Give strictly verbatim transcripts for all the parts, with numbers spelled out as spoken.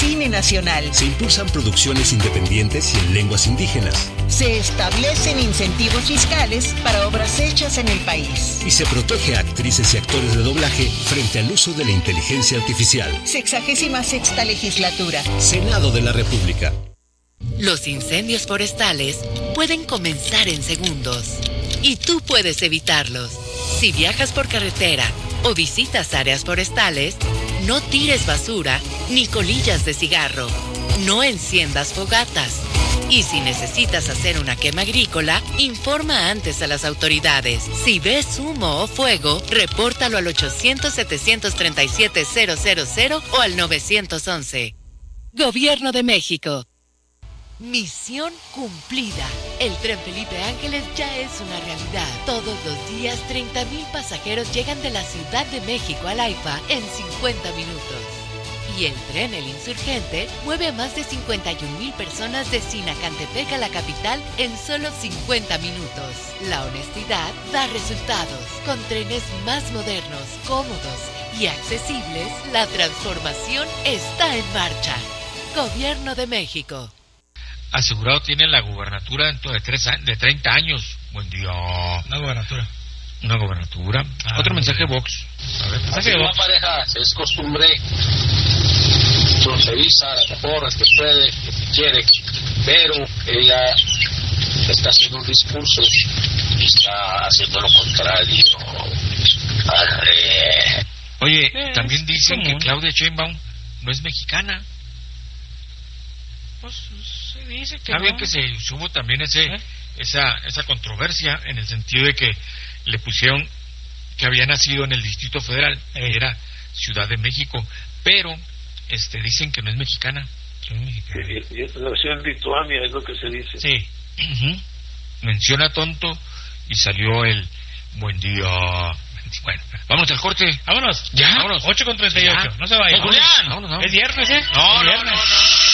cine nacional. Se impulsan producciones independientes y en lenguas indígenas. Se establecen incentivos fiscales para obras hechas en el país. Y se protege a actrices y actores de doblaje frente al uso de la inteligencia artificial. Sexagésima sexta legislatura. Senado de la República. Los incendios forestales pueden comenzar en segundos y tú puedes evitarlos. Si viajas por carretera o visitas áreas forestales, no tires basura ni colillas de cigarro. No enciendas fogatas. Y si necesitas hacer una quema agrícola, informa antes a las autoridades. Si ves humo o fuego, repórtalo al ochocientos, setecientos treinta y siete, cero cero cero o al nueve once. Gobierno de México. Misión cumplida. El Tren Felipe Ángeles ya es una realidad. Todos los días, treinta mil pasajeros llegan de la Ciudad de México al AIFA en cincuenta minutos. Y el tren El Insurgente mueve a más de cincuenta y un mil personas de Sinacantepec a la capital en solo cincuenta minutos. La honestidad da resultados. Con trenes más modernos, cómodos y accesibles, la transformación está en marcha. Gobierno de México. Asegurado tiene la gubernatura dentro de, tres, de treinta años. Buen día. Una gubernatura. Una gubernatura. Ah, Otro mensaje de Vox. A ver, mensaje de Vox. Pareja, es costumbre. Se avisa a las porras que puede, que quiere, pero ella está haciendo un discurso y está haciendo lo contrario. Padre. Oye, eh, también dicen común. que Claudia Sheinbaum no es mexicana. Pues se dice que Está no. bien que se hubo también ese ¿Eh? esa esa controversia en el sentido de que le pusieron que había nacido en el Distrito Federal, Eh. era Ciudad de México, pero este dicen que no es mexicana. Soy mexicano. Nació en Lituania, es lo que se dice. Sí. Uh-huh. Menciona tonto y salió el buen día. Bueno, vámonos al corte. Vámonos. Ya. Vámonos. ocho con treinta y ocho. Ya. No se vayan. Don Julián. Vámonos, vámonos. ¿Es viernes, eh? No, ¿Es no, viernes? no, no.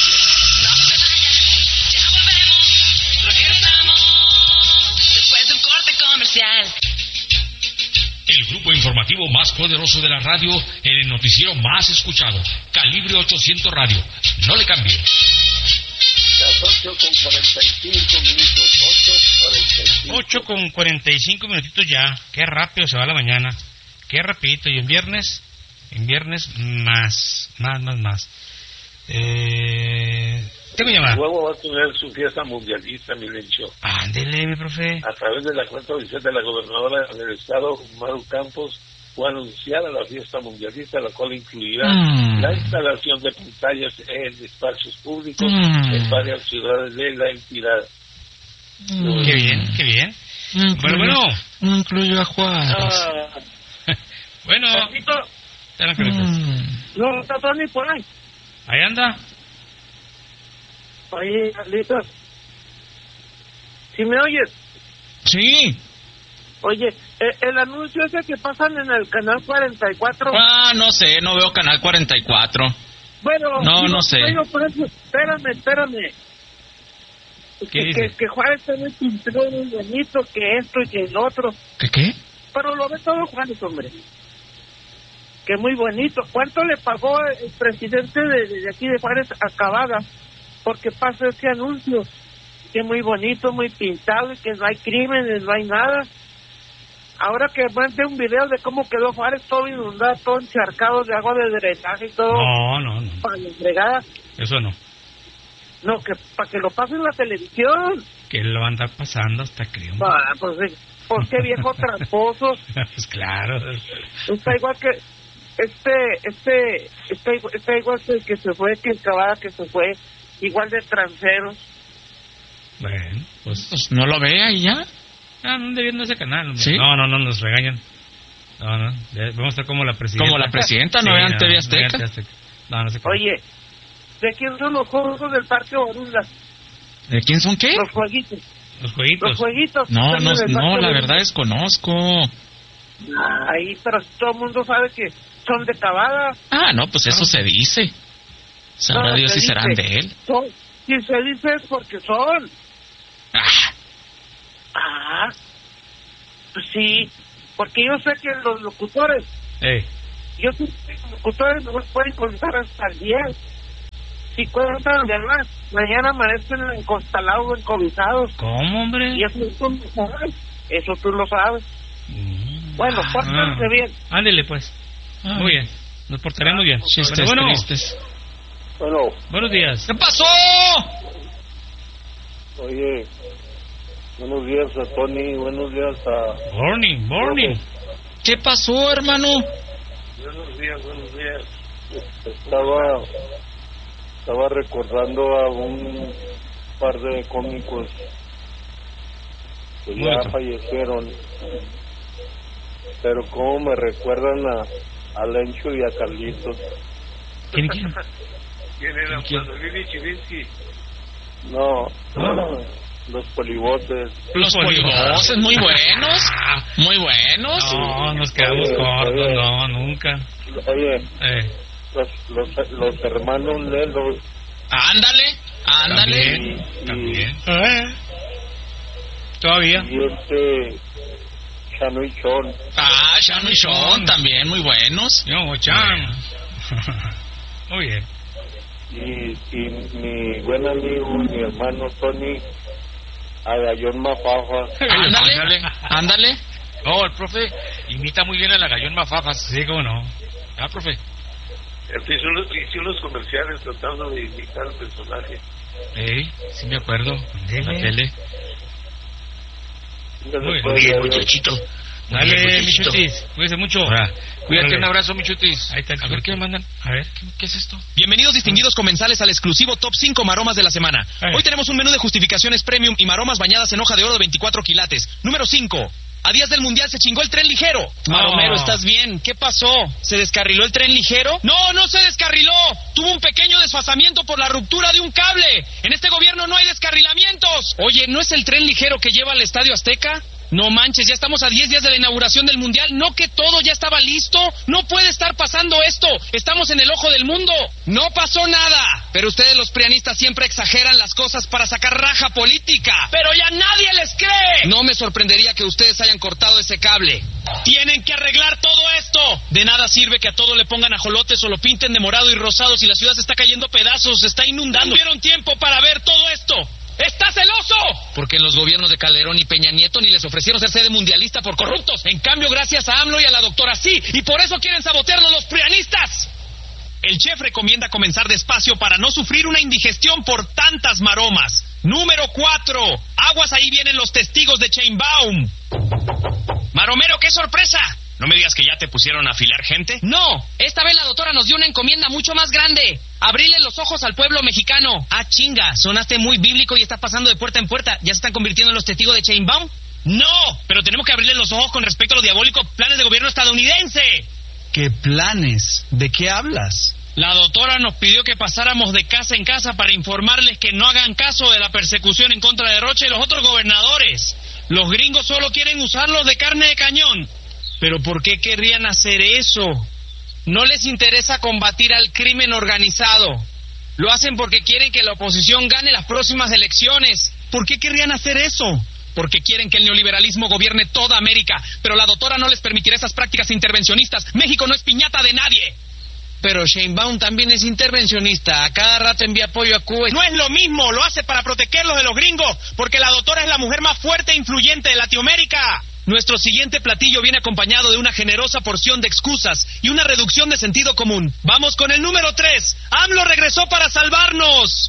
Después de un corte comercial. El grupo informativo más poderoso de la radio, en el noticiero más escuchado, Calibre ochocientos Radio. No le cambie. Las ocho con cuarenta y cinco minutos. ocho con cuarenta y cinco minutitos ya. Qué rápido se va la mañana. Qué rapidito. Y en viernes, en viernes más, más, más, más. Eh... Tengo llamada. Luego va a tener su fiesta mundialista, mi Lencho. Ándele, mi profe. A través de la cuenta oficial de la gobernadora del estado, Maru Campos, fue anunciada la fiesta mundialista, la cual incluirá Mm. la instalación de pantallas en espacios públicos Mm. en varias ciudades de la entidad. Mm. Qué bien, qué bien. Mm, Bueno, bueno. No incluyo a Juárez. Ah, Bueno. Espera, Carlitos. Mm. no, está Tony por ahí. Ahí anda. Oye, Carlitos. ¿Sí me oyes? Sí. Oye, eh, el anuncio ese que pasan en el canal cuarenta y cuatro. Ah, no sé, no veo Canal cuarenta y cuatro. Bueno, No, digo, no sé. oigo, por eso, espérame, espérame. ¿Qué Que, dice? que, que Juárez tiene pintura muy bonito, que esto y que el otro. ¿Qué qué? Pero lo ve todo Juárez, hombre. Que muy bonito. ¿Cuánto le pagó el presidente de, de aquí de Juárez a Cavada? Porque pasa ese anuncio. Que muy bonito, muy pintado, y que no hay crímenes, no hay nada. Ahora que mande un video de cómo quedó Juárez todo inundado, todo encharcado de agua de drenaje y todo. No, no, no. Para la entregada. Eso no. No, que para que lo pasen en la televisión. Que lo van a andar pasando hasta creo. Ah, pues, eh, ¿por qué viejo tramposo? Pues claro. Está igual que este, este, está, igual- está igual que el que se fue, que el Cavada que se fue, igual de transeros. Bueno, pues. Pues no lo ve ahí ya. Ah, no ande viendo ese canal. hombre. ¿Sí? No, no, no, nos regañan. No, no. ya vamos a estar como la presidenta. Como la presidenta, no vean T V Azteca. No, vean T V Azteca. No, no sé cómo. Oye, ¿de quién son los juegos del Parque Borunda? ¿De quién son qué? Los jueguitos. Los jueguitos. Los jueguitos. No, Están no, en el no, Parque la Borunda. verdad desconozco. Ahí, pero todo el mundo sabe que son de Cavada. Ah, no, pues eso se dice. Sabrá No, Dios se si serán dice. de él. Son, si se dice es porque son. Ah, Ah, pues sí, porque yo sé que los locutores, Eh, yo sé que los locutores no pueden contar hasta el diez. y cuentan de más. Mañana amanecen encostalados, encobizados. ¿Cómo, hombre? Y eso tú lo sabes. Eso tú lo sabes. Mm. Bueno, pórtense Ah. bien. Ándele, pues. Ah. Muy bien. Nos portaremos bien. Chistes Bueno, tristes. Bueno, buenos días. ¿Qué pasó? oye, buenos días a Tony, buenos días a... Morning, morning. ¿Qué pasó, hermano? Buenos días, buenos días. Estaba, estaba recordando a un par de cómicos que ya Bonito. fallecieron, pero cómo me recuerdan a, a Lencho y a Carlitos. ¿Quién, quién? ¿Quién era? ¿Quién? Lili Chivinsky. No, los polibotes. Los polivoces, muy buenos. Muy buenos. No, nos quedamos Oye, cortos, oye. no, nunca. Oye, Eh, los, los, los hermanos Lelos Ándale, ándale. También. y, También. eh. Todavía. y este Chano y Chon. Ah, Sean y Sean también, muy buenos. Yo, Chan. Muy bien. Y, y mi buen amigo, mi hermano Tony, a Gallón Mafafa. Ándale, ándale. No, el profe imita muy bien a la Gallón Mafafas. Sí, cómo no. Ah, profe. Hizo los, hizo los comerciales tratando de imitar al personaje. Ey, sí me acuerdo. En la Dele. tele. Muy Muy bien, muchachito. Dale, mi chutis. Cuídese mucho. Ahora, cuídate, Órale. un abrazo, mi chutis. Ahí está el A ver chutis. qué me mandan. A ver. ¿Qué, qué es esto? Bienvenidos distinguidos comensales al exclusivo Top cinco Maromas de la semana. Eh. Hoy tenemos un menú de justificaciones premium y maromas bañadas en hoja de oro de veinticuatro quilates. Número cinco. A días del Mundial se chingó el tren ligero. Maromero, No. ¿estás bien? ¿Qué pasó? ¿Se descarriló el tren ligero? No, no se descarriló. Tuvo un pequeño desfasamiento por la ruptura de un cable. En este gobierno no hay descarrilamientos. Oye, ¿no es el tren ligero que lleva al Estadio Azteca? No manches, ya estamos a diez días de la inauguración del Mundial. ¿No que todo ya estaba listo? No puede estar pasando esto. Estamos en el ojo del mundo. No pasó nada. Pero ustedes los prianistas siempre exageran las cosas para sacar raja política. Pero ya nadie les cree. No me sorprendería que ustedes hayan cortado ese cable. Tienen que arreglar todo esto. De nada sirve que a todo le pongan ajolotes o lo pinten de morado y rosado si la ciudad se está cayendo a pedazos, se está inundando. ¿Tuvieron tiempo para ver todo esto? ¡Está celoso! Porque en los gobiernos de Calderón y Peña Nieto ni les ofrecieron ser sede mundialista por corruptos. En cambio, gracias a AMLO y a la doctora sí. Y por eso quieren sabotearnos los prianistas. El chef recomienda comenzar despacio para no sufrir una indigestión por tantas maromas. Número cuatro. Aguas, ahí vienen los testigos de Chainbaum. Maromero, ¡qué sorpresa! ¿No me digas que ya te pusieron a afilar gente? No, esta vez la doctora nos dio una encomienda mucho más grande. Abrirle los ojos al pueblo mexicano. Ah, chinga, sonaste muy bíblico y está pasando de puerta en puerta. ¿Ya se están convirtiendo en los testigos de Chainbaum? No, pero tenemos que abrirle los ojos con respecto a los diabólicos planes de gobierno estadounidense. ¿Qué planes? ¿De qué hablas? La doctora nos pidió que pasáramos de casa en casa para informarles que no hagan caso de la persecución en contra de Rocha y los otros gobernadores. Los gringos solo quieren usarlos de carne de cañón. ¿Pero por qué querrían hacer eso? No les interesa combatir al crimen organizado. Lo hacen porque quieren que la oposición gane las próximas elecciones. ¿Por qué querrían hacer eso? Porque quieren que el neoliberalismo gobierne toda América. Pero la doctora no les permitirá esas prácticas intervencionistas. México no es piñata de nadie. Pero Sheinbaum también es intervencionista. A cada rato envía apoyo a Cuba. No es lo mismo, lo hace para protegerlos de los gringos. Porque la doctora es la mujer más fuerte e influyente de Latinoamérica. Nuestro siguiente platillo viene acompañado de una generosa porción de excusas y una reducción de sentido común. Vamos con el número tres. AMLO regresó para salvarnos.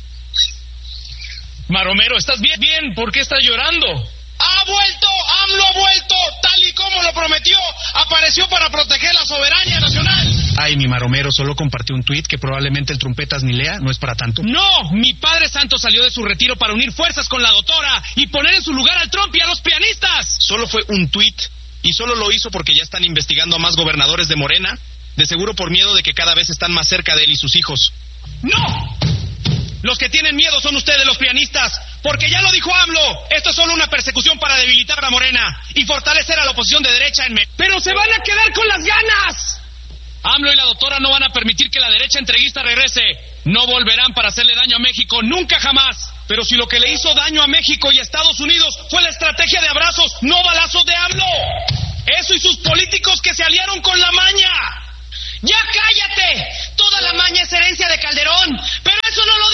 Maromero, ¿estás bien? Bien, ¿por qué estás llorando? ¡Ha vuelto! ¡AMLO ha vuelto! Tal y como lo prometió, apareció para proteger la soberanía nacional. Ay, mi Maromero solo compartió un tuit que probablemente el trompetas ni lea, no es para tanto. ¡No! Mi padre santo salió de su retiro para unir fuerzas con la doctora y poner en su lugar al Trump y a los pianistas. Solo fue un tuit y solo lo hizo porque ya están investigando a más gobernadores de Morena, de seguro por miedo de que cada vez están más cerca de él y sus hijos. ¡No! Los que tienen miedo son ustedes, los pianistas, porque ya lo dijo AMLO, esto es solo una persecución para debilitar a Morena y fortalecer a la oposición de derecha en México. ¡Pero se van a quedar con las ganas! AMLO y la doctora no van a permitir que la derecha entreguista regrese. No volverán para hacerle daño a México, nunca jamás. Pero si lo que le hizo daño a México y a Estados Unidos fue la estrategia de abrazos, no balazos de AMLO. Eso y sus políticos que se aliaron con la maña. ¡Ya cállate! Toda la maña es herencia de Calderón, pero eso no lo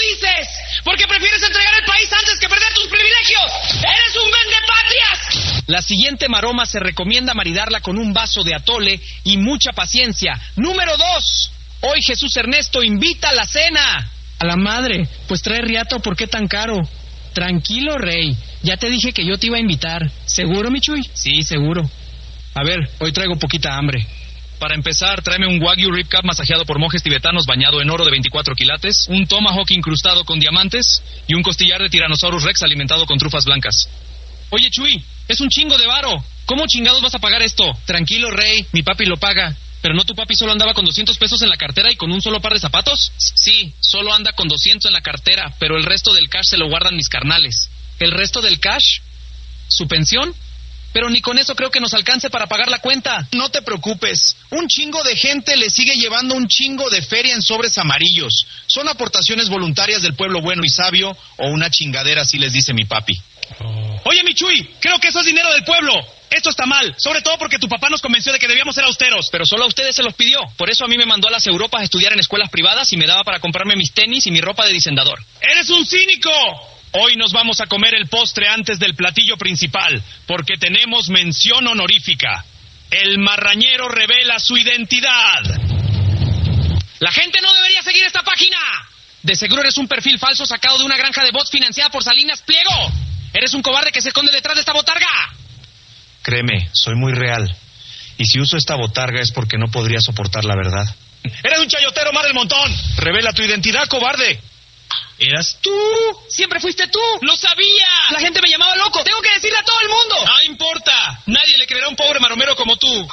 La siguiente maroma se recomienda maridarla con un vaso de atole y mucha paciencia. Número dos. Hoy Jesús Ernesto invita a la cena. A la madre, pues trae riata, ¿por qué tan caro? Tranquilo, Rey. Ya te dije que yo te iba a invitar. ¿Seguro, mi Chuy? Sí, seguro. A ver, hoy traigo poquita hambre. Para empezar, tráeme un Wagyu Rib Cap masajeado por monjes tibetanos bañado en oro de veinticuatro quilates, un Tomahawk incrustado con diamantes y un costillar de Tyrannosaurus Rex alimentado con trufas blancas. Oye, Chuy, es un chingo de varo. ¿Cómo chingados vas a pagar esto? Tranquilo, Rey, mi papi lo paga. ¿Pero no tu papi solo andaba con doscientos pesos en la cartera y con un solo par de zapatos? Sí, solo anda con doscientos en la cartera, pero el resto del cash se lo guardan mis carnales. ¿El resto del cash? ¿Su pensión? Pero ni con eso creo que nos alcance para pagar la cuenta. No te preocupes, un chingo de gente le sigue llevando un chingo de feria en sobres amarillos. Son aportaciones voluntarias del pueblo bueno y sabio, o una chingadera, así les dice mi papi. Oh. Oye, mi Chuy, creo que eso es dinero del pueblo. Esto está mal, sobre todo porque tu papá nos convenció de que debíamos ser austeros. Pero solo a ustedes se los pidió. Por eso a mí me mandó a las Europas a estudiar en escuelas privadas y me daba para comprarme mis tenis y mi ropa de dicendador. ¡Eres un cínico! Hoy nos vamos a comer el postre antes del platillo principal, porque tenemos mención honorífica. El marrañero revela su identidad. La gente no debería seguir esta página. De seguro eres un perfil falso sacado de una granja de bots financiada por Salinas Pliego. Eres un cobarde que se esconde detrás de esta botarga. Créeme, soy muy real. Y si uso esta botarga es porque no podría soportar la verdad. ¡Eres un chayotero más del montón! ¡Revela tu identidad, cobarde! ¿Eras tú? ¡Siempre fuiste tú! ¡Lo sabía! La gente me llamaba loco. ¡Tengo que decirle a todo el mundo! ¡No importa! Nadie le creerá a un pobre maromero como tú.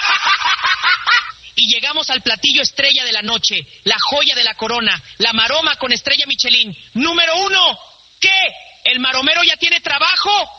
Y llegamos al platillo estrella de la noche, la joya de la corona, la maroma con estrella Michelin. Número uno. ¿Qué? ¿El maromero ya tiene trabajo?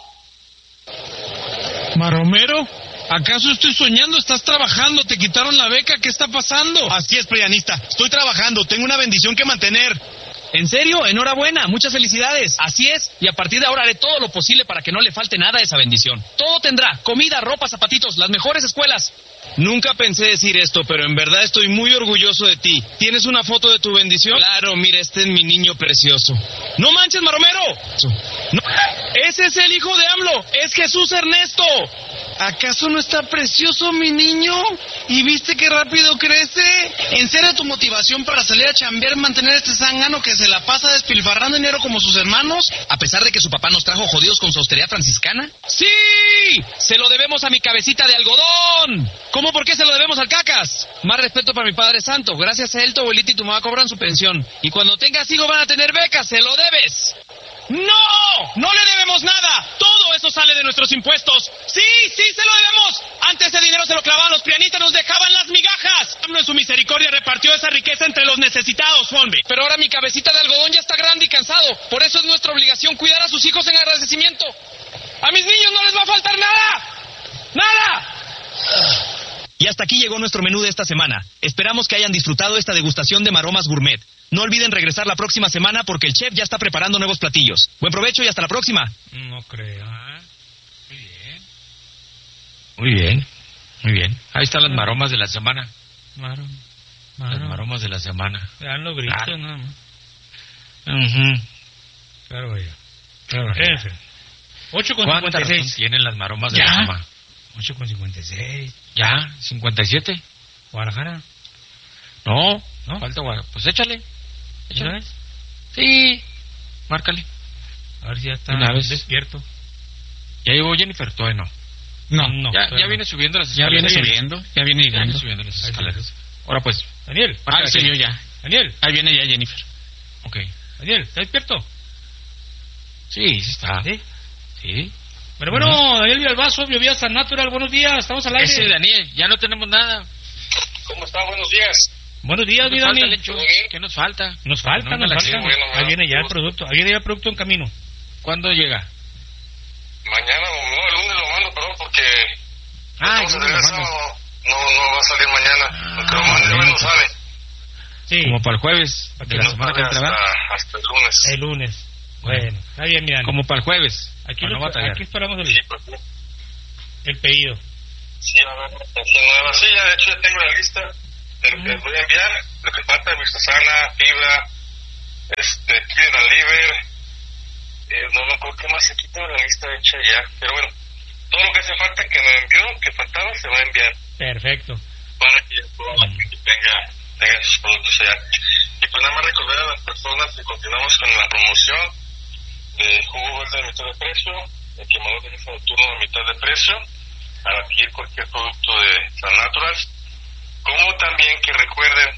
¿Maromero? ¿Acaso estoy soñando? ¿Estás trabajando? ¿Te quitaron la beca? ¿Qué está pasando? Así es, prianista. Estoy trabajando. Tengo una bendición que mantener. ¿En serio? Enhorabuena. Muchas felicidades. Así es. Y a partir de ahora haré todo lo posible para que no le falte nada a esa bendición. Todo tendrá. Comida, ropa, zapatitos, las mejores escuelas. Nunca pensé decir esto, pero en verdad estoy muy orgulloso de ti. ¿Tienes una foto de tu bendición? Claro, mira, este es mi niño precioso. ¡No manches, maromero! No. ¡Ese es el hijo de AMLO! ¡Es Jesús Ernesto! ¿Acaso no está precioso mi niño? ¿Y viste qué rápido crece? ¿En serio tu motivación para salir a chambear y mantener este zángano que se la pasa despilfarrando dinero como sus hermanos? ¿A pesar de que su papá nos trajo jodidos con su austeridad franciscana? ¡Sí! ¡Se lo debemos a mi cabecita de algodón! ¿Cómo por qué se lo debemos al Cacas? Más respeto para mi Padre Santo. Gracias a él, tu abuelita y tu mamá cobran su pensión. Y cuando tengas hijos van a tener becas. ¡Se lo debes! ¡No! ¡No le debemos nada! ¡Todo eso sale de nuestros impuestos! ¡Sí, sí, se lo debemos! Antes ese dinero se lo clavaban los pianistas, nos dejaban las migajas. AMLO en su misericordia repartió esa riqueza entre los necesitados, hombre. Pero ahora mi cabecita de algodón ya está grande y cansado. Por eso es nuestra obligación cuidar a sus hijos en agradecimiento. ¡A mis niños no les va a faltar nada! ¡Nada! Y hasta aquí llegó nuestro menú de esta semana. Esperamos que hayan disfrutado esta degustación de maromas gourmet. No olviden regresar la próxima semana porque el chef ya está preparando nuevos platillos. Buen provecho y hasta la próxima. No creo. ¿eh? Muy bien. Muy bien, muy bien. Ahí están las maromas de la semana. Marom, marom. Las maromas de la semana. Ya lo grito, claro. ¿no? Uh-huh. Claro, ya. Claro, ya. ocho con cincuenta y seis. Tienen las maromas de ¿Ya? la semana. ocho con cincuenta y seis. ¿Ya? ¿cincuenta y siete? ¿Guadalajara? No, ¿No? falta Guadalajara. Pues échale. ¿Una vez? Sí, márcale. A ver si ya está Una vez. despierto. ¿Ya llegó Jennifer? Todavía no. No, no. Ya, ya no. viene subiendo las Ya escaleras. viene subiendo, ya viene Ya llegando. viene subiendo las escaleras. Ahora pues. Daniel. Ah, sí, yo ya. Daniel. Ahí viene ya Jennifer. Ok. Daniel, ¿está despierto? Sí, sí está. ¿Sí? Sí. Pero bueno, uh-huh. Daniel Villalbazo, Biovía San Natural, buenos días, estamos al aire. Ese Daniel, ya no tenemos nada. ¿Cómo están? Buenos días. Buenos días, mi Dani. ¿Qué nos falta? Nos falta, no, nos falta. Sí, bueno, ahí viene ya el gusto. producto, ahí viene ya el producto en camino. ¿Cuándo llega? Mañana, no, el lunes lo mando, perdón, porque... Ah, entonces el lunes el lo sábado no, no va a salir mañana. Ah, pero mañana bueno. no sale. Sí. Como para el jueves Para de que la no semana que Hasta, entra. hasta el lunes. El lunes. Bueno, está bien, mi Dani. Como para el jueves. Aquí, para lo, no batallar. aquí esperamos el, Sí, pues, sí. el pedido. Sí, a ver, atención nueva. Sí, ya de hecho ya tengo la lista de lo que les voy a enviar. Lo que falta, vista sana, fibra, este, kidney and liver. Eh, no, no creo que más aquí tengo la lista hecha ya. Pero bueno, todo lo que hace falta que me envió, que faltaba, se va a enviar. Perfecto. Para que toda la gente tenga, tenga sus productos allá. Y pues nada más recordar a las personas que continuamos con la promoción de jugo verde a mitad de precio, el quemador de mesa nocturno a mitad de precio, para adquirir cualquier producto de San Naturals. Como también que recuerden,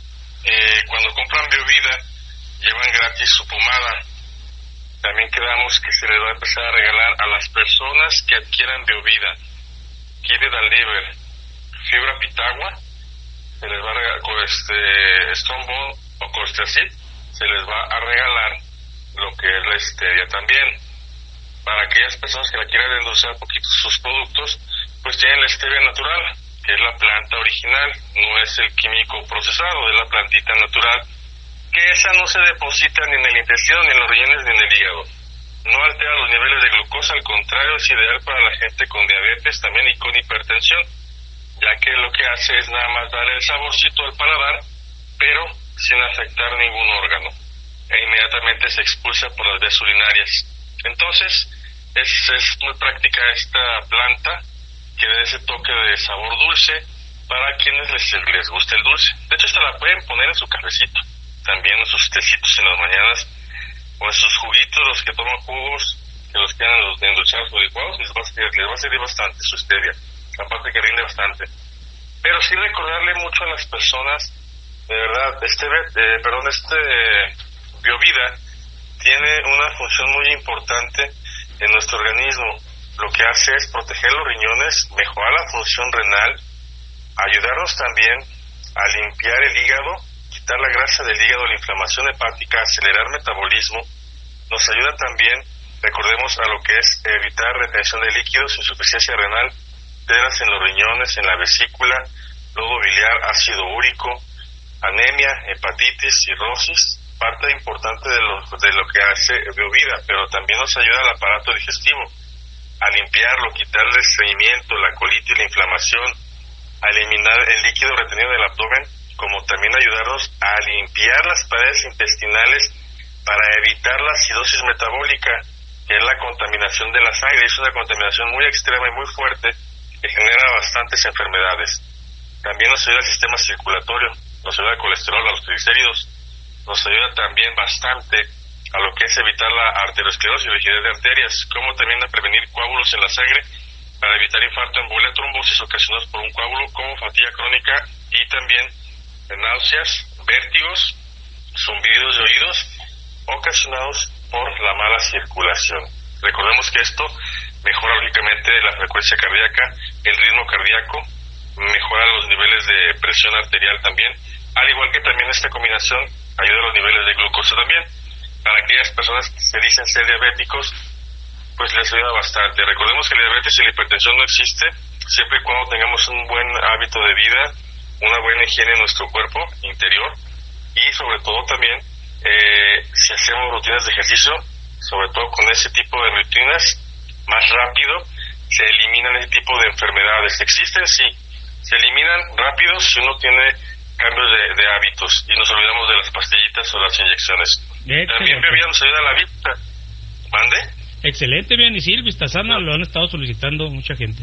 eh, cuando compran Biovida, llevan gratis su pomada. También quedamos que se les va a empezar a regalar a las personas que adquieran Biovida, Kidney and Liver, Fibra Pitagua, se les va a regalar con este Stone Bone o Costracid, se les va a regalar lo que es la stevia también. Para aquellas personas que la quieran endulzar un poquito sus productos, pues tienen la stevia natural, que es la planta original, no es el químico procesado, es la plantita natural, que esa no se deposita ni en el intestino, ni en los riñones, ni en el hígado. No altera los niveles de glucosa, al contrario, es ideal para la gente con diabetes también y con hipertensión, ya que lo que hace es nada más darle el saborcito al paladar, pero sin afectar ningún órgano, e inmediatamente se expulsa por las vías urinarias. Entonces, es, es muy práctica esta planta, que da ese toque de sabor dulce para quienes les, les gusta el dulce. De hecho, esta la pueden poner en su cafecito, también en sus tecitos en las mañanas, o en sus juguitos, los que toman jugos, que los quieran los de endulzar sus licuados, les va a servir, les va a servir bastante su stevia, aparte que rinde bastante. Pero sí recordarle mucho a las personas, de verdad, este, eh, perdón, este eh, Biovida tiene una función muy importante en nuestro organismo. Lo que hace es proteger los riñones, mejorar la función renal, ayudarnos también a limpiar el hígado, quitar la grasa del hígado, la inflamación hepática, acelerar metabolismo. Nos ayuda también, recordemos, a lo que es evitar retención de líquidos, insuficiencia renal, piedras en los riñones, en la vesícula, lodo biliar, ácido úrico, anemia, hepatitis, cirrosis, parte importante de lo, de lo que hace Biovida, pero también nos ayuda al aparato digestivo, a limpiarlo, quitarle el estreñimiento, la colitis, la inflamación, a eliminar el líquido retenido del abdomen, como también ayudarnos a limpiar las paredes intestinales para evitar la acidosis metabólica, que es la contaminación de la sangre. Es una contaminación muy extrema y muy fuerte que genera bastantes enfermedades. También nos ayuda al sistema circulatorio, nos ayuda al colesterol, a los triglicéridos, nos ayuda también bastante a lo que es evitar la arteriosclerosis y rigidez de arterias, como también a prevenir coágulos en la sangre para evitar infarto, embolia, trombosis ocasionados por un coágulo, como fatiga crónica y también náuseas, vértigos, zumbidos de oídos ocasionados por la mala circulación. Recordemos que esto mejora lógicamente la frecuencia cardíaca, el ritmo cardíaco, mejora los niveles de presión arterial también, al igual que también esta combinación ayuda a los niveles de glucosa también. Para aquellas personas que se dicen ser diabéticos, pues les ayuda bastante. Recordemos que la diabetes y la hipertensión no existe siempre y cuando tengamos un buen hábito de vida, una buena higiene en nuestro cuerpo interior y sobre todo también eh, si hacemos rutinas de ejercicio, sobre todo con ese tipo de rutinas, más rápido se eliminan ese tipo de enfermedades. Existen, sí, se eliminan rápido si uno tiene cambios de, de hábitos y nos olvidamos de las pastillitas o las inyecciones. Excelente. También Biovida nos ayuda a la vista. ¿Mande? Excelente, bien, y sí, el Vistasana lo han estado solicitando mucha gente.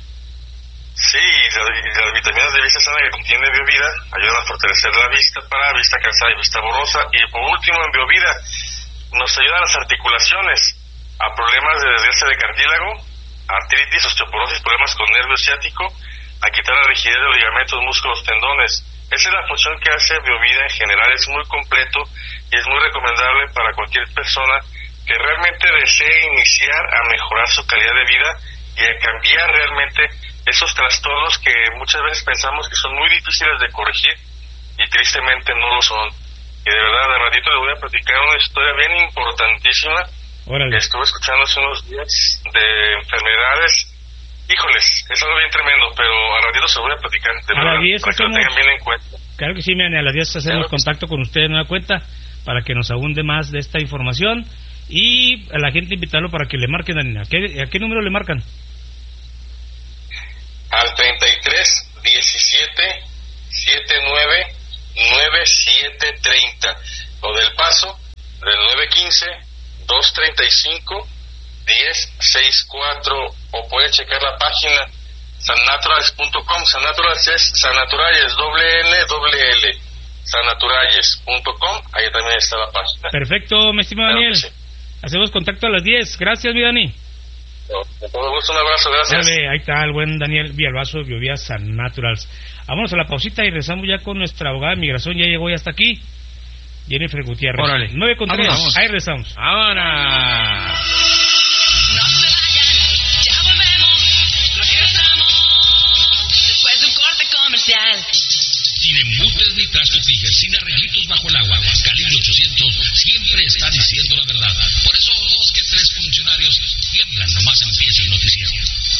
Sí, las, las vitaminas de vista sana que contiene Biovida ayudan a fortalecer la vista para vista cansada y vista borrosa. Y por último, en Biovida nos ayudan las articulaciones, a problemas de desgaste de cartílago, artritis, osteoporosis, problemas con nervio ciático, a quitar la rigidez de los ligamentos, músculos, tendones. Esa es la función que hace Biovida en general, es muy completo y es muy recomendable para cualquier persona que realmente desee iniciar a mejorar su calidad de vida y a cambiar realmente esos trastornos que muchas veces pensamos que son muy difíciles de corregir y tristemente no lo son. Y de verdad, de ratito les voy a platicar una historia bien importantísima. Órale. Que estuve escuchando hace unos días de enfermedades. Híjoles, es algo bien tremendo, pero a ratito se lo voy a platicar. De a verdad, las diez para hacemos... que lo tengan bien en cuenta. Claro que sí, Miane, a las diez hacemos claro. contacto con ustedes de nueva cuenta para que nos abunde más de esta información y a la gente invitarlo para que le marquen, ¿a qué, a qué número le marcan? Al treinta y tres diecisiete setenta y nueve noventa y siete treinta, o del Paso del nueve quince dos treinta y cinco diez sesenta y cuatro, o puede checar la página sannaturales punto com. Sannaturales es Sannaturales, doble N, doble L, sannaturales punto com. Ahí también está la página. Perfecto, mi estimado Claro, Daniel. sí. Hacemos contacto a las diez. Gracias, mi Dani. Con todo gusto, un abrazo, gracias. Dale, ahí está el buen Daniel Villalbazo, Biovía San Naturals. Vámonos a la pausita y regresamos ya con nuestra abogada de migración. Ya llegó ya hasta aquí, Jennifer Gutiérrez. Órale. nueve con tres. Vámonos. Ahí regresamos. ¡Vámonos! No se vayan, ya volvemos, regresamos después de un corte comercial. Sin embutes ni trastos Tiger, sin arreglitos bajo el agua. Calibre ochocientos siempre está diciendo la verdad. Por eso dos que tres funcionarios tiemblan nomás empieza el noticiero.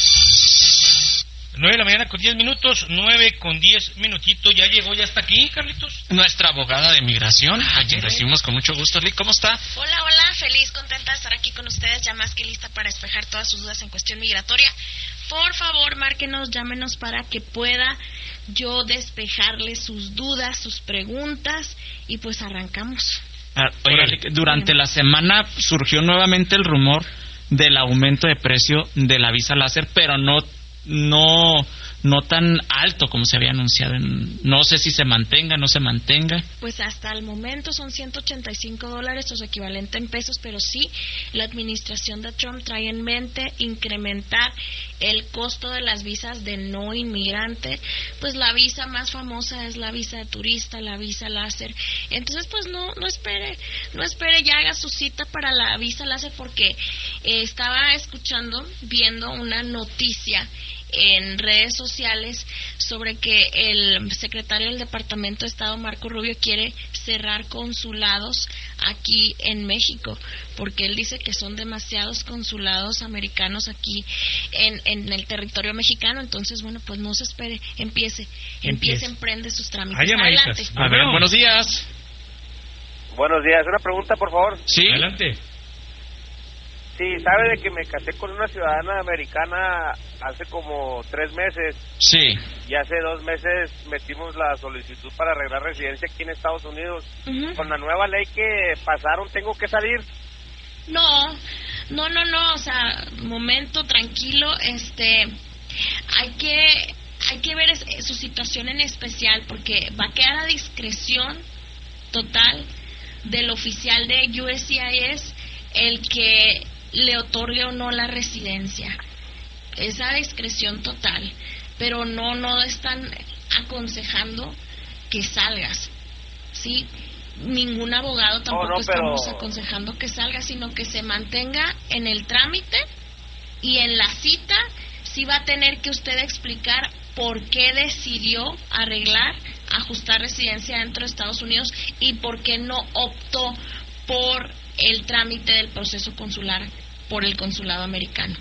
nueve de la mañana con diez minutos. nueve con diez minutitos. Ya llegó, ya está aquí, Carlitos. Nuestra abogada de migración, a quien recibimos con mucho gusto. Lick, ¿cómo está? Hola, hola, feliz, contenta de estar aquí con ustedes, ya más que lista para despejar todas sus dudas en cuestión migratoria. Por favor, márquenos, llámenos para que pueda yo despejarle sus dudas, sus preguntas, y pues arrancamos. Ah, oiga, Lick, durante la semana surgió nuevamente el rumor del aumento de precio de la visa láser, pero no no no tan alto como se había anunciado. En, no sé si se mantenga, no se mantenga. Pues hasta el momento son ciento ochenta y cinco dólares, o su equivalente en pesos, pero sí, la administración de Trump trae en mente incrementar el costo de las visas de no inmigrante. Pues la visa más famosa es la visa de turista, la visa láser. Entonces, pues no no espere, no espere, ya haga su cita para la visa láser, porque eh, estaba escuchando, viendo una noticia en redes sociales sobre que el secretario del Departamento de Estado, Marco Rubio, quiere cerrar consulados aquí en México, porque él dice que son demasiados consulados americanos aquí en, en el territorio mexicano. Entonces, bueno, pues no se espere, empiece, empiece, emprende sus trámites. Hay Adelante. A ver, buenos días. Buenos días, una pregunta, por favor. Sí. Adelante. Sí, sabe de que me casé con una ciudadana americana hace como tres meses. Sí. Y hace dos meses metimos la solicitud para arreglar residencia aquí en Estados Unidos. Uh-huh. Con la nueva ley que pasaron, ¿tengo que salir? No, no, no, no, o sea, momento, tranquilo, este, hay que, hay que ver es, su situación en especial, porque va a quedar a discreción total del oficial de U S C I S el que le otorgue o no la residencia. Es a discreción total, pero no, no están aconsejando que salgas, ¿sí? Ningún abogado tampoco oh, no, estamos pero... aconsejando que salga, sino que se mantenga en el trámite, y en la cita sí va a tener que usted explicar por qué decidió arreglar, ajustar residencia dentro de Estados Unidos, y por qué no optó por el trámite del proceso consular por el consulado americano.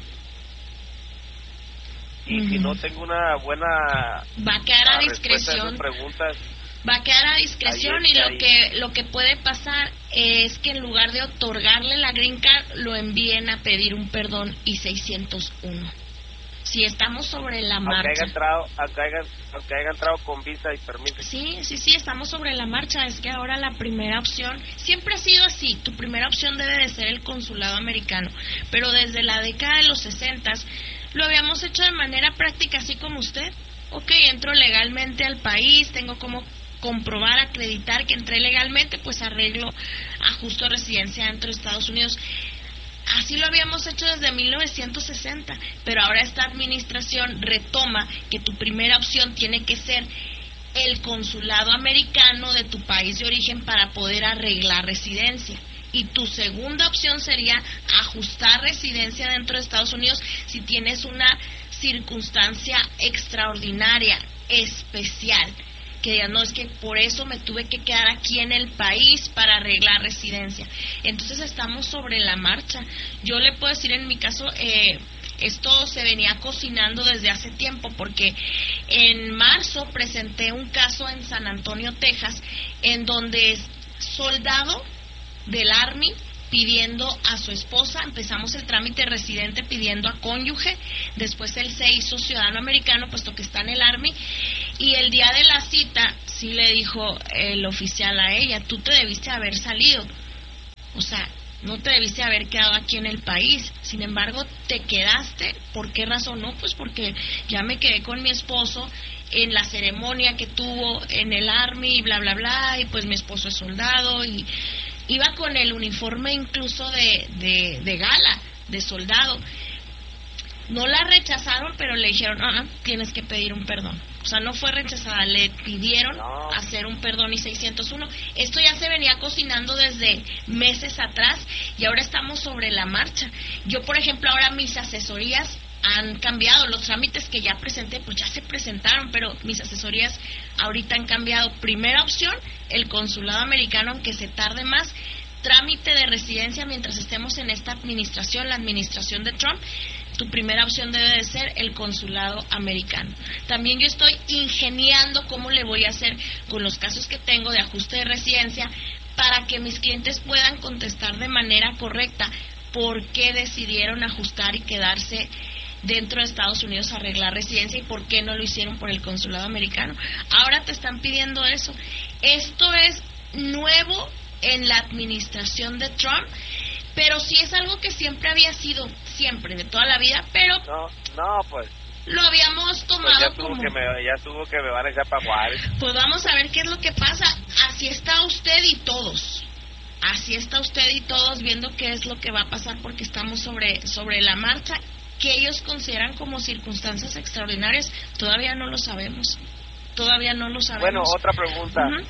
Y uh-huh. si no tengo una buena va a quedar a discreción, preguntas, va a quedar a discreción y lo que lo que puede pasar es que en lugar de otorgarle la green card lo envíen a pedir un perdón y seiscientos uno. Si estamos sobre la aunque marcha. Haya entrado, aunque, haya, aunque haya entrado con visa y permiso. Sí, sí, sí, estamos sobre la marcha. Es que ahora la primera opción, siempre ha sido así, tu primera opción debe de ser el consulado americano. Pero desde la década de los sesentas lo habíamos hecho de manera práctica, así como usted. Ok, entro legalmente al país, tengo como comprobar, acreditar que entré legalmente, pues arreglo, ajusto residencia dentro de Estados Unidos. Así lo habíamos hecho desde mil novecientos sesenta, pero ahora esta administración retoma que tu primera opción tiene que ser el consulado americano de tu país de origen para poder arreglar residencia. Y tu segunda opción sería ajustar residencia dentro de Estados Unidos si tienes una circunstancia extraordinaria, especial, que digan, no, es que por eso me tuve que quedar aquí en el país para arreglar residencia. Entonces estamos sobre la marcha. Yo le puedo decir, en mi caso, eh, esto se venía cocinando desde hace tiempo, porque en marzo presenté un caso en San Antonio, Texas, en donde soldado del Army pidiendo a su esposa, empezamos el trámite residente pidiendo a cónyuge, después él se hizo ciudadano americano puesto que está en el Army, y el día de la cita sí le dijo el oficial a ella, tú te debiste haber salido, o sea, no te debiste haber quedado aquí en el país. Sin embargo, te quedaste. ¿Por qué razón? No, pues porque ya me quedé con mi esposo en la ceremonia que tuvo en el Army y bla, bla, bla, y pues mi esposo es soldado y iba con el uniforme incluso de, de, de gala, de soldado. No la rechazaron, pero le dijeron, ah, tienes que pedir un perdón. O sea, no fue rechazada, le pidieron no. hacer un perdón y seiscientos uno. Esto ya se venía cocinando desde meses atrás y ahora estamos sobre la marcha. Yo, por ejemplo, ahora mis asesorías han cambiado. Los trámites que ya presenté, pues ya se presentaron, pero mis asesorías ahorita han cambiado. Primera opción, el consulado americano, aunque se tarde más. Trámite de residencia mientras estemos en esta administración, la administración de Trump. Tu primera opción debe de ser el consulado americano. También yo estoy ingeniando cómo le voy a hacer con los casos que tengo de ajuste de residencia para que mis clientes puedan contestar de manera correcta por qué decidieron ajustar y quedarse dentro de Estados Unidos a arreglar residencia y por qué no lo hicieron por el consulado americano. Ahora te están pidiendo eso. Esto es nuevo en la administración de Trump, pero sí es algo que siempre había sido, siempre, de toda la vida, pero no, no, pues lo habíamos tomado pues ya estuvo como... Que me, ya estuvo que me van a echar para Juárez. Pues vamos a ver qué es lo que pasa. Así está usted y todos. Así está usted y todos viendo qué es lo que va a pasar porque estamos sobre, sobre la marcha, que ellos consideran como circunstancias extraordinarias. Todavía no lo sabemos. Todavía no lo sabemos. Bueno, otra pregunta. Uh-huh.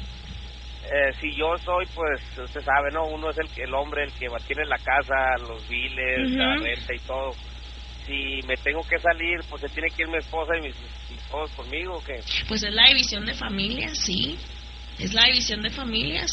Eh, si yo soy, pues, usted sabe, ¿no? Uno es el, el hombre, el que mantiene la casa, los biles, uh-huh. la renta y todo. Si me tengo que salir, pues, ¿se tiene que ir mi esposa y mis, mis hijos conmigo o qué? Pues es la división de familias, sí. Es la división de familias.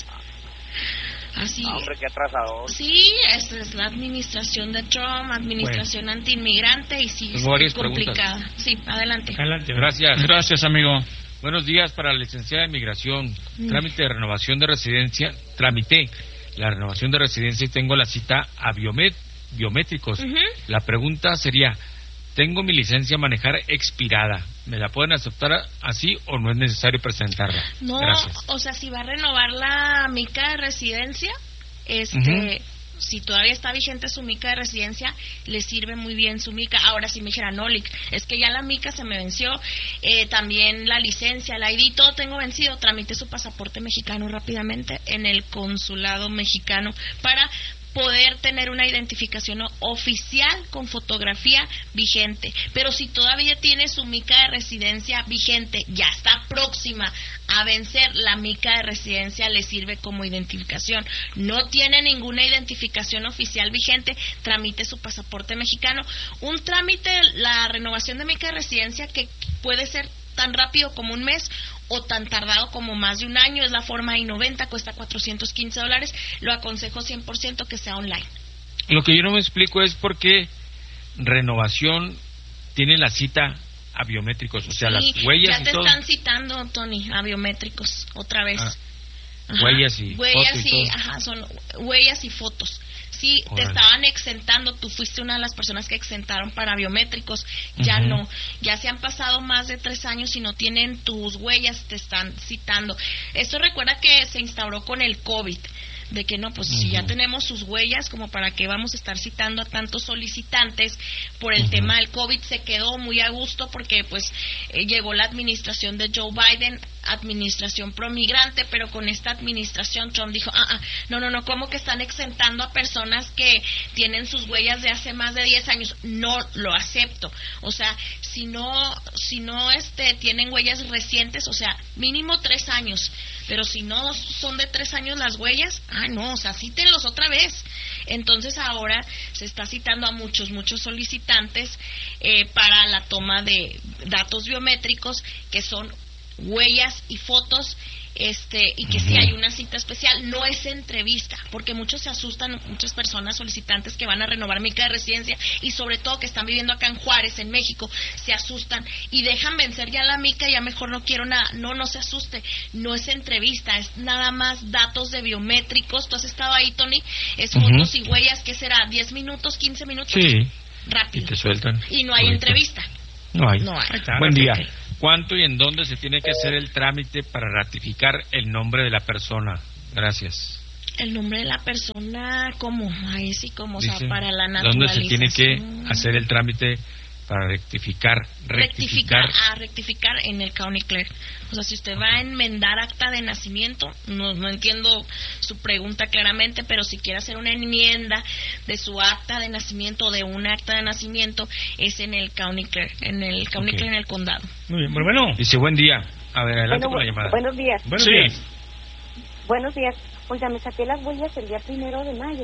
Así. Ah, hombre, qué atrasador. Sí, esa es la administración de Trump, administración bueno. antiinmigrante y sí, es muy complicada. Preguntas. Sí, adelante. Adelante. Gracias. Gracias, amigo. Buenos días. Para la licenciada de Migración, mm. trámite de renovación de residencia, tramité la renovación de residencia y tengo la cita a biomet biométricos. Uh-huh. La pregunta sería, tengo mi licencia a manejar expirada, ¿me la pueden aceptar así o no es necesario presentarla? No, Gracias. O sea, si va a renovar la mica de residencia, este... Uh-huh. Si todavía está vigente su mica de residencia, le sirve muy bien su mica. Ahora, si me dijera, no, Lick, es que ya la mica se me venció, eh, también la licencia, la I D, todo tengo vencido, tramite su pasaporte mexicano rápidamente en el consulado mexicano para poder tener una identificación oficial con fotografía vigente. Pero si todavía tiene su mica de residencia vigente, ya está próxima a vencer, la mica de residencia le sirve como identificación. No tiene ninguna identificación oficial vigente, tramite su pasaporte mexicano. Un trámite, la renovación de mica de residencia, que puede ser tan rápido como un mes o tan tardado como más de un año, es la forma I noventa, cuesta cuatrocientos quince dólares, lo aconsejo cien por ciento que sea online. Lo que yo no me explico es por qué renovación tiene la cita a biométricos, o sea, sí, las huellas ya te y todo. están citando, Tony, a biométricos, otra vez. Ah, huellas y huellas fotos y, y todo. Ajá, son huellas y fotos. Sí, Órale. Te estaban exentando, tú fuiste una de las personas que exentaron para biométricos, ya uh-huh. no, ya se han pasado más de tres años y no tienen tus huellas, te están citando. Esto recuerda que se instauró con el COVID, de que no, pues uh-huh. si ya tenemos sus huellas, como para qué vamos a estar citando a tantos solicitantes por el uh-huh. tema del COVID. Se quedó muy a gusto porque pues eh, llegó la administración de Joe Biden, administración promigrante, pero con esta administración Trump dijo, ah, ah, no, no, no, ¿cómo que están exentando a personas que tienen sus huellas de hace más de diez años? No lo acepto. O sea, si no, si no este, tienen huellas recientes, o sea, mínimo tres años, pero si no son de tres años las huellas, ah, no, o sea, cítenlos otra vez. Entonces ahora se está citando a muchos, muchos solicitantes eh, para la toma de datos biométricos, que son huellas y fotos, este y que uh-huh. si hay una cita especial, no es entrevista, porque muchos se asustan, muchas personas solicitantes que van a renovar mica de residencia y sobre todo que están viviendo acá en Juárez, en México, se asustan y dejan vencer ya la mica, ya mejor no quiero nada. No, no se asuste, no es entrevista, es nada más datos de biométricos. ¿Tú has estado ahí, Tony? Es uh-huh. fotos y huellas, ¿qué será? ¿diez minutos, quince minutos? Sí. Rápido. Y te sueltan. Y no hay ahorita. entrevista. No hay. No hay. Buen día. ¿Cuánto y en dónde se tiene que hacer el trámite para ratificar el nombre de la persona? Gracias. El nombre de la persona, ¿cómo? Ahí sí, como, o sea, Dice, para la ¿dónde se tiene que naturalización. hacer el trámite para rectificar? Rectificar, Rectificar. a rectificar en el county clerk. O sea, si usted va a enmendar acta de nacimiento, no, no entiendo su pregunta claramente, pero si quiere hacer una enmienda de su acta de nacimiento o de un acta de nacimiento, es en el county clerk, en el county Ok. clerk en el condado. Muy bien, bueno, bueno. Dice, buen día. A ver, adelante Bueno, con la llamada. buenos días. Buenos Sí. días. Buenos días. Oiga, me saqué las huellas el día primero de mayo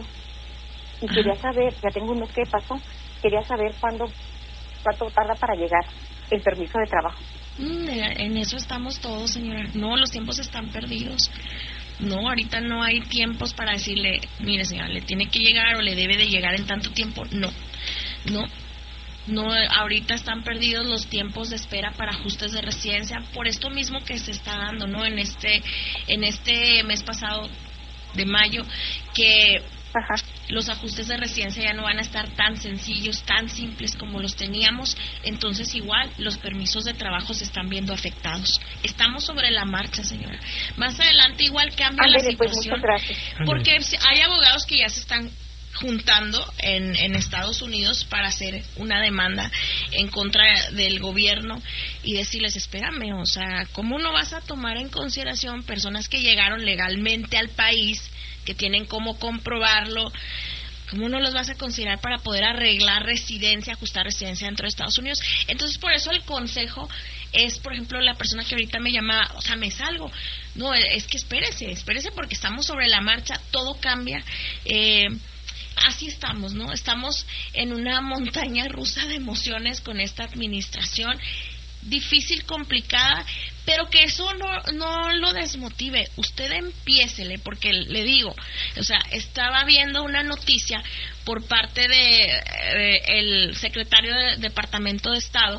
y Ajá. quería saber, ya tengo un mes que pasó, quería saber cuándo, cuánto tarda para llegar el permiso de trabajo. Mm, en eso estamos todos, señora. No, los tiempos están perdidos. No, ahorita no hay tiempos para decirle, mire, señora, le tiene que llegar o le debe de llegar en tanto tiempo. No, no. No, ahorita están perdidos los tiempos de espera para ajustes de residencia por esto mismo que se está dando, ¿no? En este en este mes pasado de mayo, que Ajá. los ajustes de residencia ya no van a estar tan sencillos, tan simples como los teníamos, entonces igual los permisos de trabajo se están viendo afectados. Estamos sobre la marcha, señora. Más adelante igual cambia Ándele, la pues, situación, muchas gracias. porque hay abogados que ya se están juntando en, en Estados Unidos para hacer una demanda en contra del gobierno y decirles, espérame, o sea, ¿cómo no vas a tomar en consideración personas que llegaron legalmente al país, que tienen cómo comprobarlo? ¿Cómo no los vas a considerar para poder arreglar residencia, ajustar residencia dentro de Estados Unidos? Entonces, por eso el consejo es, por ejemplo, la persona que ahorita me llama, o sea, me salgo. No, es que espérese, espérese porque estamos sobre la marcha, todo cambia. Eh, así estamos, ¿no? Estamos en una montaña rusa de emociones con esta administración, difícil, complicada, pero que eso no, no lo desmotive. Usted empiécele, porque le digo, o sea, estaba viendo una noticia por parte de eh, el secretario del Departamento de Estado,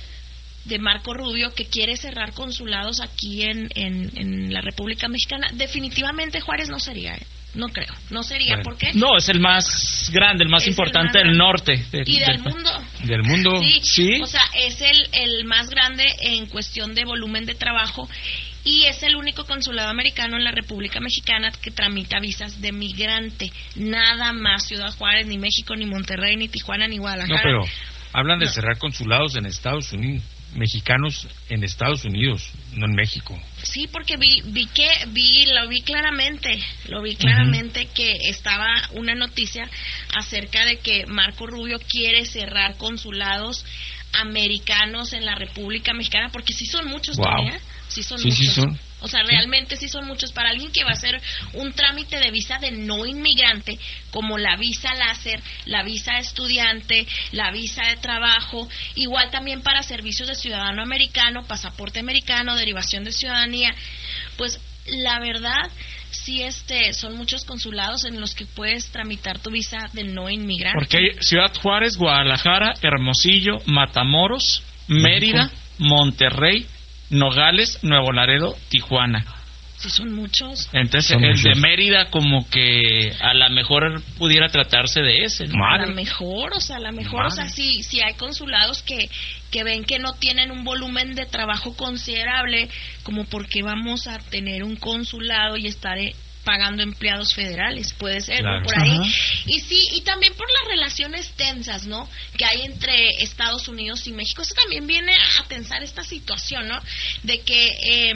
de Marco Rubio, que quiere cerrar consulados aquí en, en, en la República Mexicana. Definitivamente Juárez no sería, ¿eh? No creo, no sería, Bueno. ¿por qué? No, es el más grande, el más Es el importante más del grande. norte. del- Y del del- mundo. Del mundo. Sí, Sí. o sea, es el, el más grande en cuestión de volumen de trabajo y es el único consulado americano en la República Mexicana que tramita visas de migrante. Nada más Ciudad Juárez, ni México, ni Monterrey, ni Tijuana, ni No, Guadalajara. pero hablan de No. cerrar consulados en Estados Unidos, mexicanos en Estados Unidos, no en México. Sí, porque vi vi que vi lo vi claramente, lo vi claramente que estaba una noticia acerca de que Marco Rubio quiere cerrar consulados americanos en la República Mexicana, porque sí son muchos, Wow. todavía, sí son Sí, muchos. sí son. O sea, realmente sí son muchos. Para alguien que va a hacer un trámite de visa de no inmigrante, como la visa láser, la visa estudiante, la visa de trabajo, igual también para servicios de ciudadano americano, pasaporte americano, derivación de ciudadanía, pues la verdad, sí este, son muchos consulados en los que puedes tramitar tu visa de no inmigrante. Porque hay Ciudad Juárez, Guadalajara, Hermosillo, Matamoros, Mérida, Monterrey, Nogales, Nuevo Laredo, Tijuana. Sí, son muchos. Entonces Son el muchos. de Mérida como que a lo mejor pudiera tratarse de ese, ¿no? A lo mejor, o sea, a lo mejor, o sea, Madre. si, si hay consulados que, que ven que no tienen un volumen de trabajo considerable, como porque vamos a tener un consulado y estar eh, pagando empleados federales, puede ser, ¿no? Claro. Por ahí. Ajá. Y sí, y también por las relaciones tensas, ¿no? Que hay entre Estados Unidos y México. Eso también viene a pensar esta situación, ¿no? De que, eh,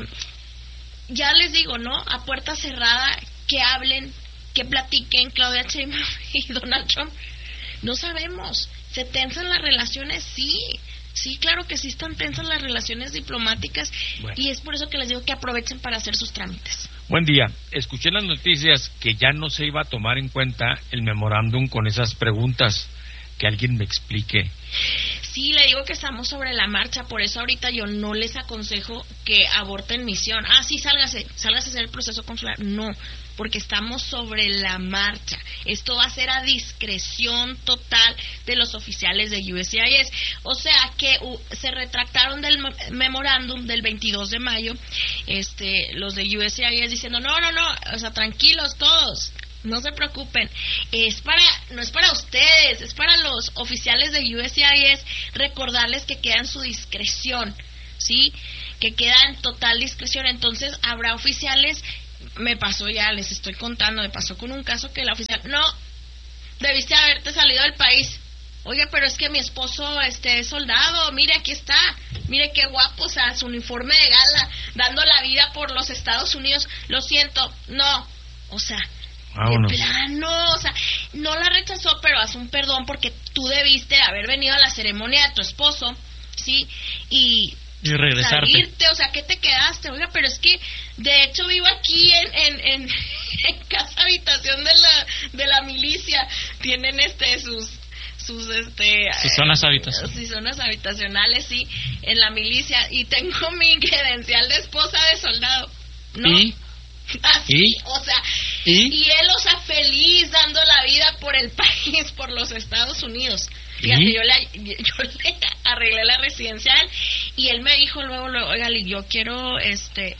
ya les digo, ¿no? A puerta cerrada, que hablen, que platiquen Claudia Sheinbaum y Donald Trump. No sabemos. ¿Se tensan las relaciones? Sí. Sí, claro que sí están tensas las relaciones diplomáticas. Bueno. Y es por eso que les digo que aprovechen para hacer sus trámites. Buen día. Escuché en las noticias que ya no se iba a tomar en cuenta el memorándum con esas preguntas. Que alguien me explique. Sí, le digo que estamos sobre la marcha, por eso ahorita yo no les aconsejo que aborten misión. Ah, sí, sálgase, sálgase a hacer el proceso consular. No, porque estamos sobre la marcha. Esto va a ser a discreción total de los oficiales de U S C I S. O sea que uh, se retractaron del me- memorándum del veintidós de mayo, este, los de U S C I S diciendo, no, no, no, o sea, tranquilos todos. No se preocupen, es para, no es para ustedes, es para los oficiales de U S C I S recordarles que queda en su discreción, ¿sí? Que queda en total discreción. Entonces habrá oficiales me pasó ya, les estoy contando, me pasó con un caso que la oficial, no, debiste haberte salido del país. Oiga, pero es que mi esposo este es soldado, mire, aquí está, mire qué guapo, o sea, su uniforme de gala, dando la vida por los Estados Unidos. Lo siento, no, o sea, Vámonos. de plano, o sea, no la rechazó, pero haz un perdón porque tú debiste haber venido a la ceremonia de tu esposo, ¿sí? Y... Y regresarte. Salirte, o sea, ¿qué te quedaste? Oiga, pero es que de hecho vivo aquí en en, en, en casa habitación de la de la milicia. Tienen este sus sus este Sus zonas habitacionales. sus zonas habitacionales, sí, en la milicia, y tengo mi credencial de esposa de soldado. ¿No? ¿Y? Así, ¿Y? o sea, ¿Y? y él, o sea, feliz dando la vida por el país, por los Estados Unidos. Fíjate, ¿Y? yo le, yo le arreglé la residencial y él me dijo luego, luego oiga, Lee, yo quiero este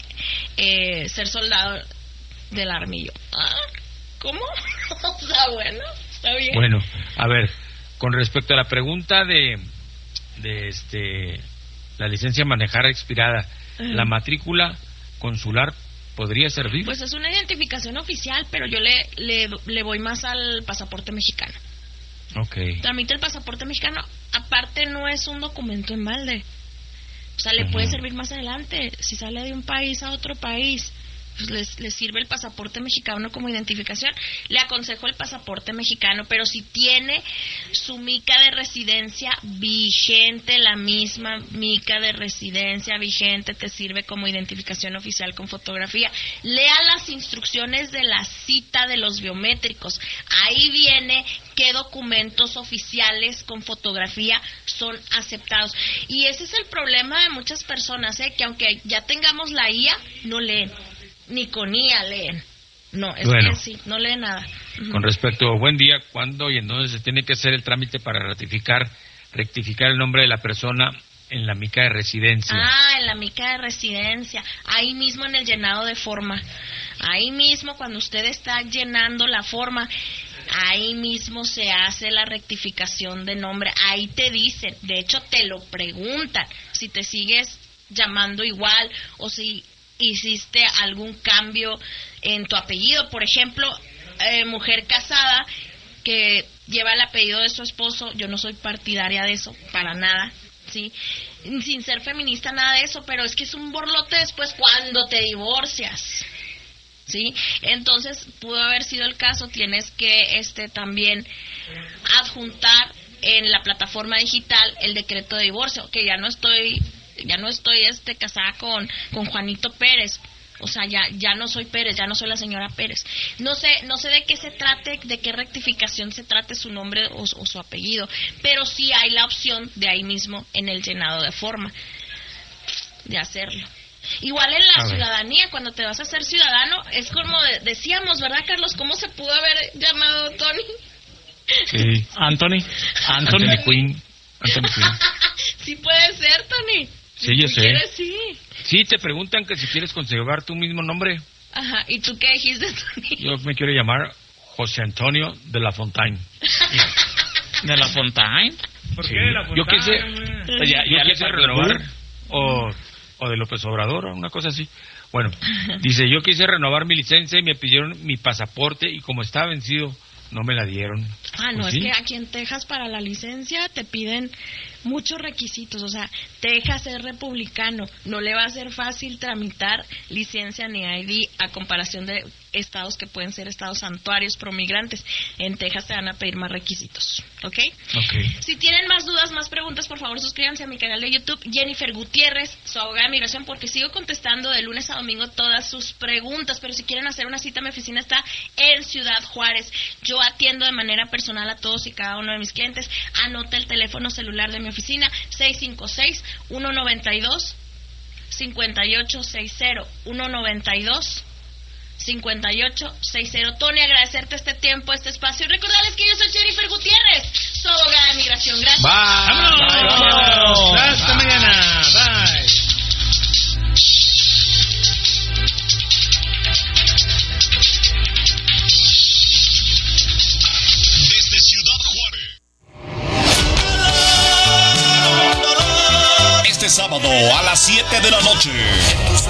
eh, ser soldado del Army. Y yo, ¿ah? ¿Cómo? O sea, bueno, está bien. Bueno, a ver, con respecto a la pregunta de, de este la licencia a manejar expirada, Ajá. ¿la matrícula consular podría servir? Pues es una identificación oficial, pero yo le, le, le voy más al pasaporte mexicano. Ok. Tramite el pasaporte mexicano, aparte no es un documento en balde. O sea, le Ajá. puede servir más adelante. Si sale de un país a otro país, pues les, les sirve el pasaporte mexicano como identificación. Le aconsejo el pasaporte mexicano, pero si tiene su mica de residencia vigente, la misma mica de residencia vigente te sirve como identificación oficial con fotografía. Lea las instrucciones de la cita de los biométricos. Ahí viene qué documentos oficiales con fotografía son aceptados. Y ese es el problema de muchas personas, ¿eh? Que aunque ya tengamos la I A, no leen. Ni con I A leen. No, es Bueno. que sí, no leen nada. Ujú. Con respecto a buen día, ¿cuándo y en dónde se tiene que hacer el trámite para ratificar, rectificar el nombre de la persona en la mica de residencia? Ah, en la mica de residencia. Ahí mismo en el llenado de forma. Ahí mismo cuando usted está llenando la forma, ahí mismo se hace la rectificación de nombre. Ahí te dicen, de hecho te lo preguntan, si te sigues llamando igual o si hiciste algún cambio en tu apellido. Por ejemplo, eh, mujer casada que lleva el apellido de su esposo, yo no soy partidaria de eso, para nada, ¿sí? Sin ser feminista, nada de eso, pero es que es un borlote después cuando te divorcias, ¿sí? Entonces, pudo haber sido el caso, tienes que este también adjuntar en la plataforma digital el decreto de divorcio, que ya no estoy ya no estoy este casada con con Juanito Pérez, o sea, ya ya no soy Pérez, ya no soy la señora Pérez. No sé no sé de qué se trate, de qué rectificación se trate su nombre o, o su apellido, pero sí hay la opción de ahí mismo en el llenado de forma de hacerlo. Igual en la ciudadanía, cuando te vas a hacer ciudadano, es como de, decíamos, ¿verdad, Carlos? ¿Cómo se pudo haber llamado Tony? Sí. Anthony. Anthony. Anthony Quinn. Anthony Quinn. Sí puede ser, Tony. Sí, yo Si sé. quieres, sí. Sí, te preguntan que si quieres conservar tu mismo nombre. Ajá, ¿y tú qué dijiste, Tony? Yo me quiero llamar José Antonio de la Fontaine. ¿De la Fontaine? ¿Por Sí. qué de la Yo Fontaine, quise, güey? ya, Ya yo le quise faltó renovar, el o, o de López Obrador, o una cosa así. Bueno, dice, yo quise renovar mi licencia y me pidieron mi pasaporte y como estaba vencido, no me la dieron. Ah, no, Pues es sí. que aquí en Texas para la licencia te piden muchos requisitos, o sea, Texas es republicano, no le va a ser fácil tramitar licencia ni I D a comparación de estados que pueden ser estados santuarios promigrantes. En Texas te van a pedir más requisitos, ¿ok? Ok. Si tienen más dudas, más preguntas, por favor suscríbanse a mi canal de YouTube, Jennifer Gutiérrez, su abogada de migración, porque sigo contestando de lunes a domingo todas sus preguntas, pero si quieren hacer una cita, mi oficina está en Ciudad Juárez. Yo atiendo de manera personal a todos y cada uno de mis clientes. Anota el teléfono celular de mi oficina, seis cinco seis, uno nueve dos, cinco ocho seis cero, uno nueve dos, cinco ocho seis cero. Tony, agradecerte este tiempo, este espacio y recordarles que yo soy Jennifer Gutiérrez, su abogada de migración. Gracias. ¡Vámonos! Bye, vámonos. Hasta mañana. Bye. Desde Ciudad Juárez. Este sábado a las siete de la noche.